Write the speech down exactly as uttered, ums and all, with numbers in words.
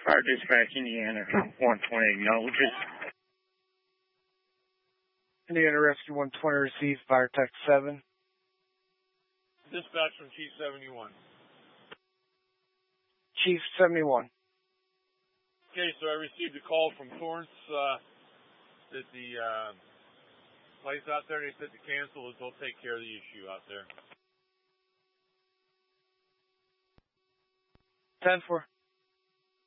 Fire Dispatch, Indiana, one twenty acknowledges. Indiana Rescue one twenty received Fire Tech seven. Dispatch from Chief seventy-one. Chief seventy-one. Okay, so I received a call from Torrance uh, that the uh, place out there, they said to cancel it. They'll take care of the issue out there. ten four.